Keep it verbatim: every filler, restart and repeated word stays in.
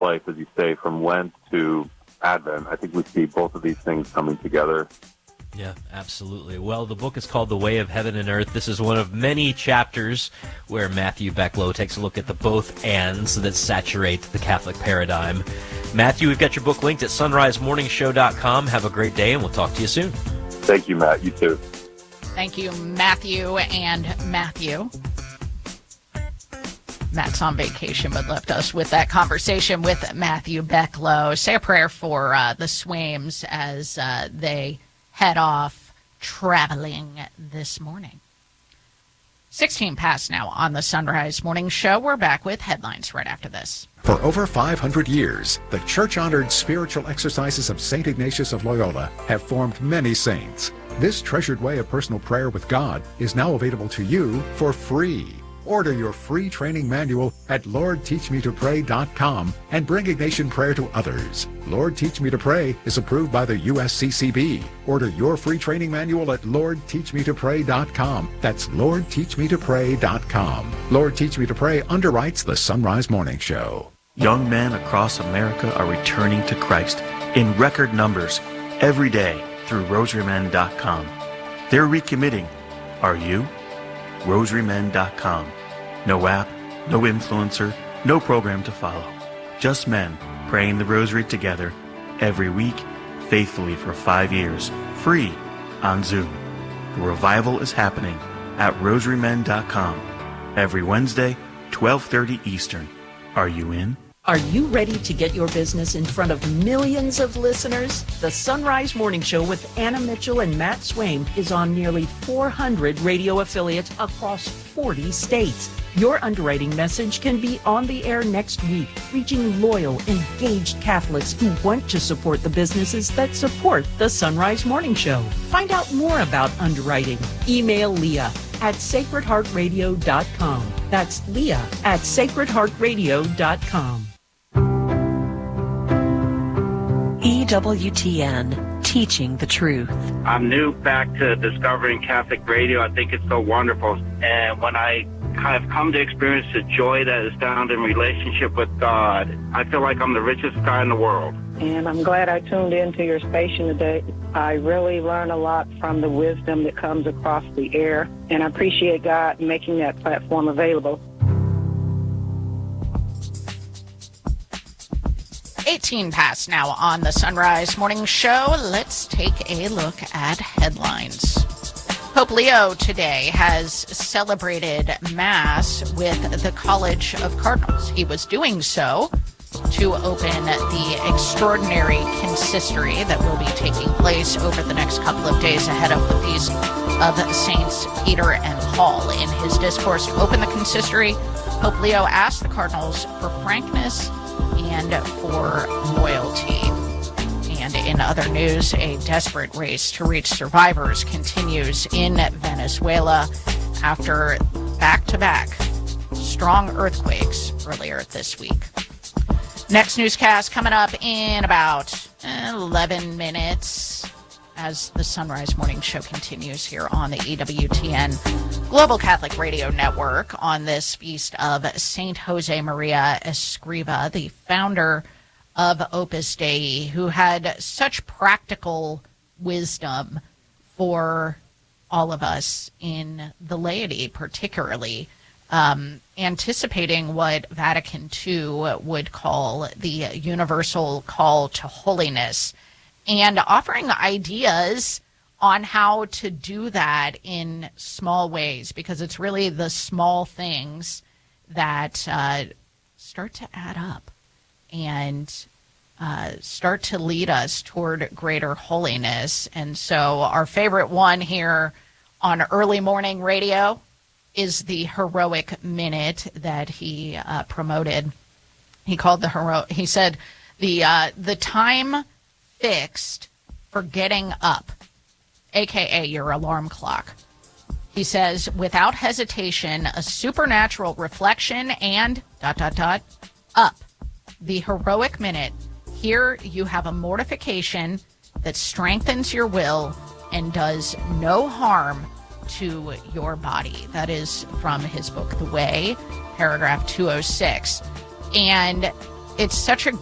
life, as you say, from Lent to Advent. I think we see both of these things coming together. Yeah, absolutely. Well, the book is called The Way of Heaven and Earth. This is one of many chapters where Matthew Becklow takes a look at the both ands that saturate the Catholic paradigm. Matthew, we've got your book linked at sunrise morning show dot com. Have a great day, and we'll talk to you soon. Thank you, Matt. You too. Thank you, Matthew and Matthew. Matt's on vacation, but left us with that conversation with Matthew Becklow. Say a prayer for uh, the Swains as uh, they head off traveling this morning. sixteen past now on the Sunrise Morning Show. We're back with headlines right after this. For over five hundred years, the church-honored spiritual exercises of Saint Ignatius of Loyola have formed many saints. This treasured way of personal prayer with God is now available to you for free. Order your free training manual at lord teach me to pray dot com and bring Ignatian prayer to others. Lord Teach Me to Pray is approved by the U S C C B. Order your free training manual at lord teach me to pray dot com. That's lord teach me to pray dot com. Lord Teach Me to Pray underwrites the Sunrise Morning Show. Young men across America are returning to Christ in record numbers every day through rosary men dot com. They're recommitting. Are you? rosary men dot com. No app, no influencer, no program to follow. Just men praying the rosary together every week, faithfully for five years, free on Zoom. The revival is happening at rosary men dot com every Wednesday, twelve thirty Eastern. Are you in? Are you ready to get your business in front of millions of listeners? The Sunrise Morning Show with Anna Mitchell and Matt Swain is on nearly four hundred radio affiliates across forty states. Your underwriting message can be on the air next week, reaching loyal, engaged Catholics who want to support the businesses that support the Sunrise Morning Show. Find out more about underwriting. Email Leah at sacred heart radio dot com. That's Leah at sacred heart radio dot com. E W T N, teaching the truth. I'm new back to discovering Catholic radio. I think it's so wonderful. And when I have come to experience the joy that is found in relationship with God, I feel like I'm the richest guy in the world. And I'm glad I tuned into your station today. I really learn a lot from the wisdom that comes across the air, and I appreciate God making that platform available. eighteen past now on the Sunrise Morning Show. Let's take a look at headlines. Pope Leo today has celebrated Mass with the College of Cardinals. He was doing so to open the extraordinary consistory that will be taking place over the next couple of days ahead of the feast of Saints Peter and Paul. In his discourse to open the consistory, Pope Leo asked the cardinals for frankness and for loyalty. And in other news, a desperate race to reach survivors continues in Venezuela after back-to-back strong earthquakes earlier this week. Next newscast coming up in about eleven minutes as the Sunrise Morning Show continues here on the E W T N Global Catholic Radio Network on this feast of Saint Jose Maria Escriva, the founder of Opus Dei, who had such practical wisdom for all of us in the laity, particularly um, anticipating what Vatican two would call the universal call to holiness and offering ideas on how to do that in small ways, because it's really the small things that uh, start to add up and uh, start to lead us toward greater holiness. And so our favorite one here on early morning radio is the heroic minute that he uh, promoted. He called the hero. He said the uh, the time fixed for getting up, a k a your alarm clock. He says, without hesitation, a supernatural reflection and dot, dot, dot, up. The heroic minute. Here you have a mortification that strengthens your will and does no harm to your body. That is from his book, The Way, paragraph two oh six. And it's such a